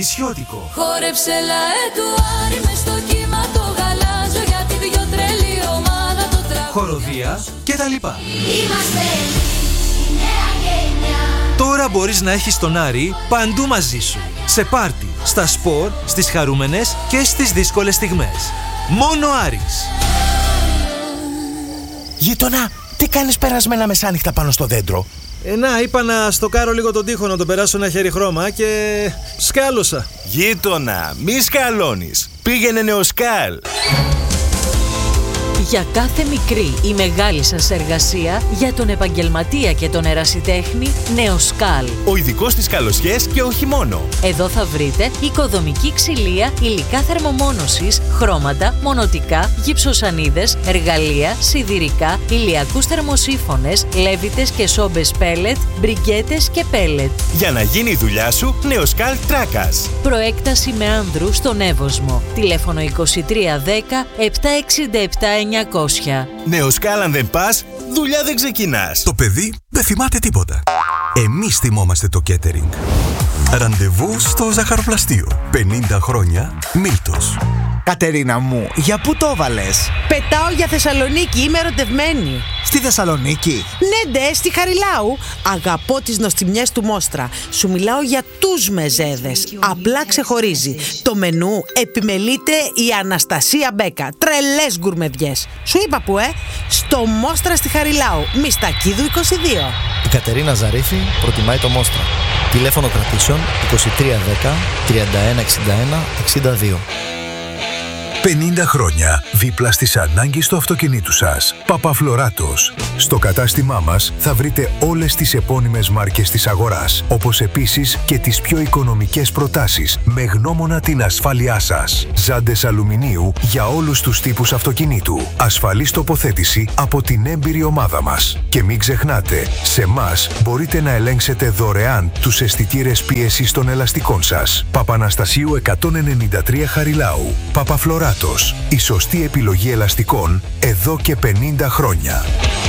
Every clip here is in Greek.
νησιώτικο. Χόρεψε λαέ του Άρη μες στο κύμα το γαλάζιο, γιατί δυο τρελή ομάδα το τραγούδι. Χοροδία και τα λοιπά. Είμαστε η νέα γενιά. Τώρα μπορείς να έχεις τον Άρη παντού μαζί σου. Σε πάρτι, στα σπορ, στις χαρούμενες και στις δύσκολες στιγμές. Μόνο Άρης. Γείτονα, τι κάνεις περασμένα μεσάνυχτα πάνω στο δέντρο? Να, είπα να στοκάρω λίγο τον τοίχο, να το περάσω ένα χέρι χρώμα και σκάλωσα. Γείτονα, μη σκαλώνεις. Πήγαινε Νεοσκάλ. Για κάθε μικρή ή μεγάλη σας εργασία, για τον επαγγελματία και τον ερασιτέχνη, Νεοσκάλ. Ο ειδικός στις καλοσιές και όχι μόνο. Εδώ θα βρείτε οικοδομική ξυλία, υλικά θερμομόνωσης, χρώματα, μονοτικά, γυψοσανίδες, εργαλεία, σιδηρικά, ηλιακούς θερμοσύφωνες, λέβητες και σόμπες πέλετ, μπριγκέτες και πέλετ. Για να γίνει η δουλειά σου, Νεοσκάλ Τράκας. Προέκταση με άνδρου στον Εύωσμο. Τηλέφωνο 2310 767 900. Νεοσκάλ, αν δεν πας, δουλειά δεν ξεκινάς. Το παιδί δεν θυμάται τίποτα. Εμείς θυμόμαστε το catering. Ραντεβού στο ζαχαροπλαστείο. 50 χρόνια Μίλτος. Κατερίνα μου, για πού το έβαλες? Πετάω για Θεσσαλονίκη, είμαι ερωτευμένη. Στη Θεσσαλονίκη? Ναι, ντε, στη Χαριλάου. Αγαπώ τις νοστιμιές του Μόστρα. Σου μιλάω για τους μεζέδες. Απλά ξεχωρίζει. Το μενού επιμελείται η Αναστασία Μπέκα. Τρελές γκουρμεδιές. Σου είπα που, στο Μόστρα στη Χαριλάου. Μιστακίδου 22. Η Κατερίνα Ζαρίφη προτιμάει το Μόστρα. Τηλέφωνο κρατήσεων 2310 3161 62. 50 χρόνια δίπλα στις ανάγκες του αυτοκινήτου σας. Παπαφλωράτος. Στο κατάστημά μας θα βρείτε όλες τις επώνυμες μάρκες της αγοράς, όπως επίσης και τις πιο οικονομικές προτάσεις, με γνώμονα την ασφάλειά σας. Ζάντες αλουμινίου για όλους τους τύπους αυτοκινήτου. Ασφαλής τοποθέτηση από την έμπειρη ομάδα μας. Και μην ξεχνάτε, σε μας μπορείτε να ελέγξετε δωρεάν τους αισθητήρες πίεσης των ελαστικών σας. Παπαναστασίου 193 Χαριλάου. Παπαφλωράτος. Η σωστή επιλογή ελαστικών εδώ και 50 χρόνια.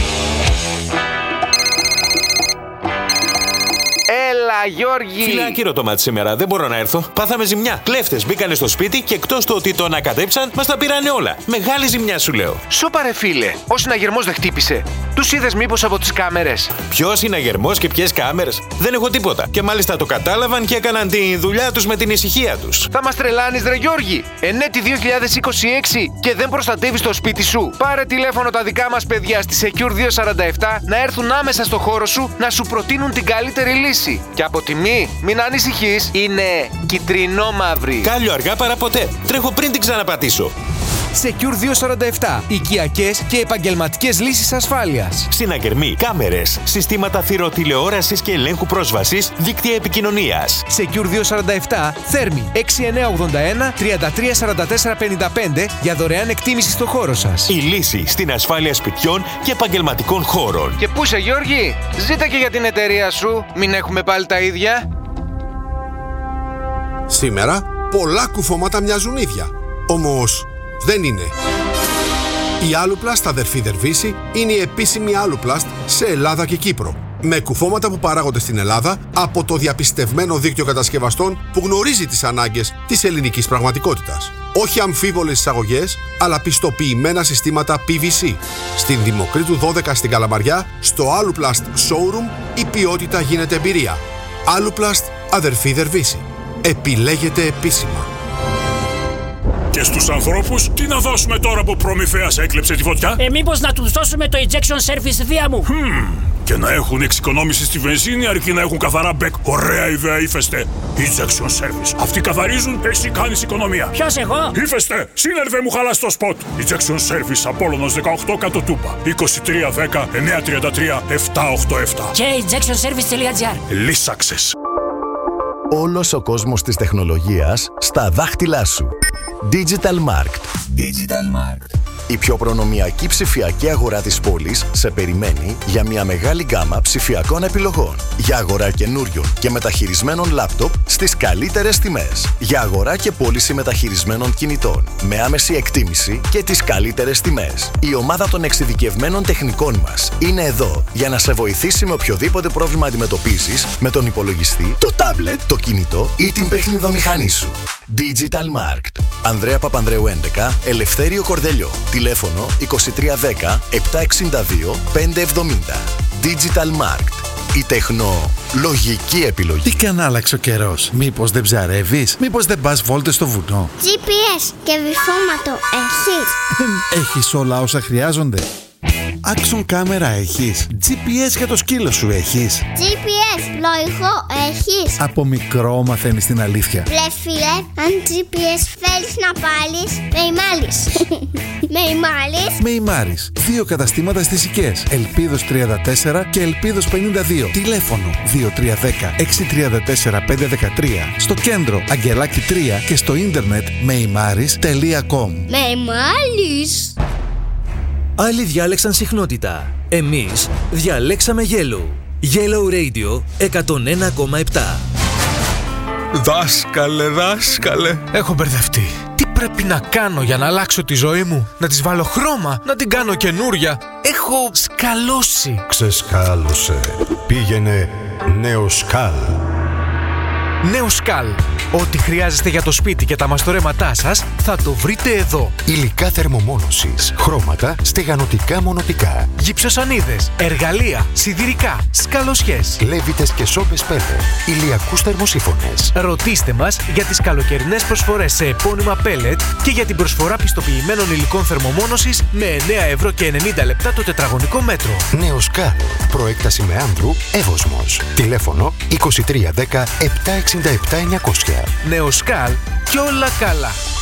Έλα, Γιώργη! Φιλάκυρο το μάτι σήμερα, δεν μπορώ να έρθω. Πάθαμε ζημιά. Κλέφτες μπήκανε στο σπίτι και εκτός του ότι το ανακατέψαν, μας τα πήρανε όλα. Μεγάλη ζημιά σου λέω. Σώπα ρε φίλε, ο συναγερμός δεν χτύπησε. Τους είδες μήπως από τις κάμερες? Ποιος συναγερμός και ποιες κάμερες? Δεν έχω τίποτα. Και μάλιστα το κατάλαβαν και έκαναν τη δουλειά τους με την ησυχία τους. Θα μας τρελάνεις ρε Γιώργη! Ενέτη 2026 και δεν προστατεύεις το σπίτι σου. Πάρε τηλέφωνο τα δικά μας παιδιά στη Secure 247 να έρθουν άμεσα στο χώρο σου να σου προτείνουν την καλύτερη λύση. Και από τιμή, μην ανησυχείς, είναι κιτρινό-μαύρη. Κάλιο αργά παρά ποτέ. Τρέχω πριν την ξαναπατήσω. Secure 247. Οικιακές και επαγγελματικές λύσεις ασφάλειας. Συναγερμοί, κάμερες, συστήματα θυροτηλεόρασης και ελέγχου πρόσβασης, δίκτυα επικοινωνίας. Secure 247, Θέρμη 6981 334455 για δωρεάν εκτίμηση στο χώρο σας. Η λύση στην ασφάλεια σπιτιών και επαγγελματικών χώρων. Και πού είσαι Γιώργη? Ζήτα και για την εταιρεία σου. Μην έχουμε πάλι τα ίδια. Σήμερα πολλά κουφώματα μοιάζουν ίδια. Όμως δεν είναι. Η Aluplast αδερφή Δερβίση είναι η επίσημη Aluplast σε Ελλάδα και Κύπρο. Με κουφώματα που παράγονται στην Ελλάδα από το διαπιστευμένο δίκτυο κατασκευαστών που γνωρίζει τις ανάγκες της ελληνικής πραγματικότητας. Όχι αμφίβολες εισαγωγές, αλλά πιστοποιημένα συστήματα PVC. Στην Δημοκρίτου 12 στην Καλαμαριά, στο Aluplast Showroom, η ποιότητα γίνεται εμπειρία. Aluplast αδερφή Δερβίση. Επιλέγεται επίσημα. Και στους ανθρώπους, τι να δώσουμε τώρα που προμηθέας έκλεψε τη φωτιά? Μήπως να τους δώσουμε το Ejection Service δία μου. Και να έχουν εξοικονόμηση στη βενζίνη αρκεί να έχουν καθαρά μπεκ. Ωραία ιδέα, Ύφεστε. Ejection Service. Αυτοί καθαρίζουν, εσύ κάνεις οικονομία. Ποιος εγώ? Ύφεστε, σύνερβε μου χαλάς το σποτ. Ejection Service Απόλλωνος 18 κάτω Τούπα. 2310 933 787. Και ejectionservice.gr. Λύσαξες. Όλος ο κόσμος της τεχνολογίας στα δάχτυλά σου. Digital Markt. Digital Markt. Η πιο προνομιακή ψηφιακή αγορά της πόλης σε περιμένει για μια μεγάλη γκάμα ψηφιακών επιλογών. Για αγορά καινούριων και μεταχειρισμένων λάπτοπ στις καλύτερες τιμές. Για αγορά και πώληση μεταχειρισμένων κινητών με άμεση εκτίμηση και τις καλύτερες τιμές. Η ομάδα των εξειδικευμένων τεχνικών μας είναι εδώ για να σε βοηθήσει με οποιοδήποτε πρόβλημα αντιμετωπίζεις με τον υπολογιστή, το τάμπλετ, το κινητό ή την παιχνιδομηχανή σου. Digital Markt. Ανδρέα Παπανδρέου 11, Ελευθέριο Κορδελιό. Τηλέφωνο 2310 762 570. Digital Markt. Η τεχνολογική επιλογή. Τι κι αν άλλαξε ο καιρός. Μήπως δεν ψαρεύεις, μήπως δεν πας βόλτες στο βουνό. GPS και βυθόματο έχεις. Έχεις όλα όσα χρειάζονται. Action κάμερα έχεις. GPS για το σκύλο σου έχεις. GPS πλοηγό έχεις. Από μικρό μαθαίνεις την αλήθεια. Ρε φίλε, αν GPS θέλεις να πάλεις, με ημάλεις. Με ημάλεις. Με ημάρεις. 2 καταστήματα στις Οικές. Ελπίδος 34 και Ελπίδος 52. Τηλέφωνο 2310 634 513. Στο κέντρο Αγγελάκη 3 και στο ίντερνετ meimaris.com. Με ημάλεις. Άλλοι διάλεξαν συχνότητα. Εμείς διαλέξαμε Yellow. Yellow Radio 101,7. Δάσκαλε. Έχω μπερδευτεί. Τι πρέπει να κάνω για να αλλάξω τη ζωή μου? Να της βάλω χρώμα, να την κάνω καινούρια? Έχω σκαλώσει. Ξεσκάλωσε. Πήγαινε Νεοσκάλ. Νεοσκάλ. Ό,τι χρειάζεστε για το σπίτι και τα μαστορέματά σας θα το βρείτε εδώ. Υλικά θερμομόνωσης, χρώματα, στεγανοτικά μονοτικά, Γυψοσανίδες, εργαλεία, σιδηρικά, σκαλωσιές, λέβητες και σόμπες πέλετ, ηλιακούς θερμοσύφωνες. Ρωτήστε μας για τις καλοκαιρινές προσφορές σε επώνυμα πέλετ και για την προσφορά πιστοποιημένων υλικών θερμομόνωσης με 9 € και 90 λεπτά το τετραγωνικό μέτρο. Νεοσκάλ. Προέκταση με Άνδρου, Εύωσμος. Τηλέφωνο 2310 767 900. Νεοσκάλ και όλα καλά.